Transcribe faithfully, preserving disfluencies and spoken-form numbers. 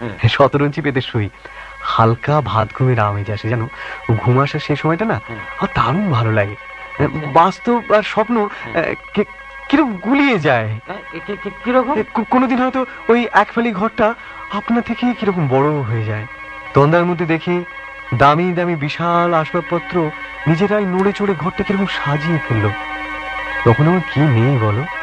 শতরঞ্চি পেতে শুই, হালকা ভাত ঘুমের আমেজ আসে, জানো ঘুম আসার সেই সময়টা না আর দারুণ ভালো লাগে। বাস্তব আর স্বপ্ন কিরকম গুলিয়ে যায়। কিরকম? কোনোদিন হয়তো ওই এক ফালি ঘরটা আপনা থেকে কিরকম বড় হয়ে যায়। তন্দার মধ্যে দেখি দামি দামি বিশাল আসবাবপত্র নিজেরাই নড়ে চড়ে ঘরটা কিরকম সাজিয়ে ফেললো। তখন আমার কি নেই বলো?